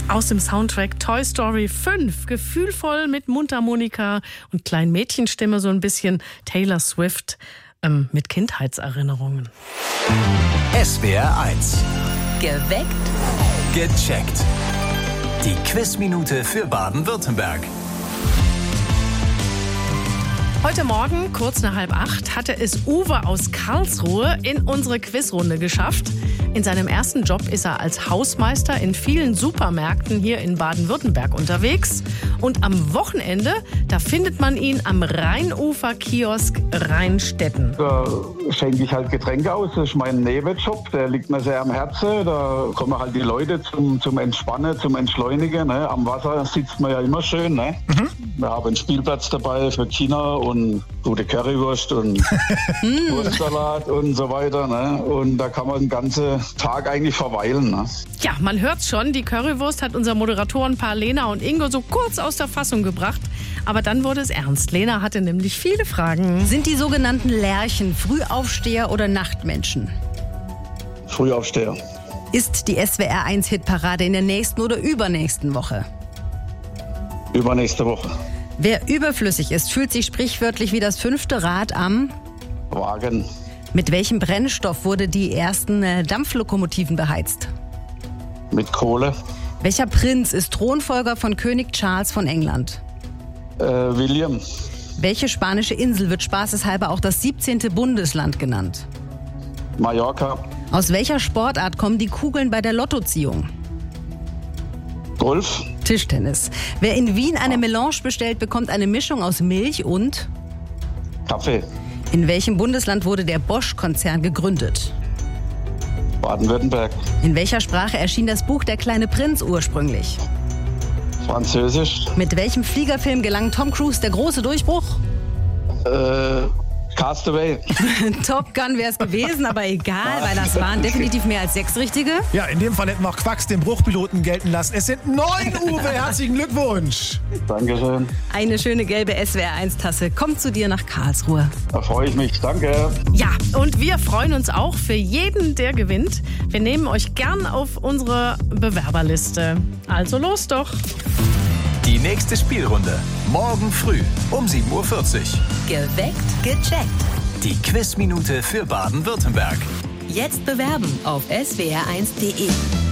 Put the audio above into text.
Aus dem Soundtrack Toy Story 5. Gefühlvoll mit Mundharmonika und kleinen Mädchenstimme, so ein bisschen Taylor Swift mit Kindheitserinnerungen. SWR 1. Geweckt. Gecheckt. Die Quizminute für Baden-Württemberg. Heute Morgen, kurz nach 7:30, hatte es Uwe aus Karlsruhe in unsere Quizrunde geschafft. In seinem ersten Job ist er als Hausmeister in vielen Supermärkten hier in Baden-Württemberg unterwegs. Und am Wochenende, da findet man ihn am Rheinufer-Kiosk Rheinstetten. Da schenke ich halt Getränke aus. Das ist mein Nebenjob, der liegt mir sehr am Herzen. Da kommen halt die Leute zum Entspannen, zum Entschleunigen. Ne? Am Wasser sitzt man ja immer schön. Ne? Wir haben einen Spielplatz dabei für Kinder und gute Currywurst und Wurstsalat und so weiter. Ne? Und da kann man den ganzen Tag eigentlich verweilen. Ne? Ja, man hört's schon, die Currywurst hat unser Moderatorenpaar Lena und Ingo so kurz aus der Fassung gebracht. Aber dann wurde es ernst. Lena hatte nämlich viele Fragen. Sind die sogenannten Lerchen Frühaufsteher oder Nachtmenschen? Frühaufsteher. Ist die SWR 1 Hitparade in der nächsten oder übernächsten Woche? Übernächste Woche. Wer überflüssig ist, fühlt sich sprichwörtlich wie das 5. Rad am Wagen. Mit welchem Brennstoff wurde die ersten Dampflokomotiven beheizt? Mit Kohle. Welcher Prinz ist Thronfolger von König Charles von England? William. Welche spanische Insel wird spaßeshalber auch das 17. Bundesland genannt? Mallorca. Aus welcher Sportart kommen die Kugeln bei der Lottoziehung? Golf. Tischtennis. Wer in Wien eine Melange bestellt, bekommt eine Mischung aus Milch und Kaffee. In welchem Bundesland wurde der Bosch-Konzern gegründet? Baden-Württemberg. In welcher Sprache erschien das Buch Der kleine Prinz ursprünglich? Französisch. Mit welchem Fliegerfilm gelang Tom Cruise der große Durchbruch? Castaway. Top Gun wäre es gewesen, aber egal, weil das waren definitiv mehr als 6 richtige. Ja, in dem Fall hätten wir auch Quacks den Bruchpiloten gelten lassen. Es sind 9, Uwe. Herzlichen Glückwunsch. Dankeschön. Eine schöne gelbe SWR1-Tasse kommt zu dir nach Karlsruhe. Da freue ich mich. Danke. Ja, und wir freuen uns auch für jeden, der gewinnt. Wir nehmen euch gern auf unsere Bewerberliste. Also los doch. Die nächste Spielrunde. Morgen früh um 7:40 Uhr. Geweckt, gecheckt. Die Quizminute für Baden-Württemberg. Jetzt bewerben auf swr1.de.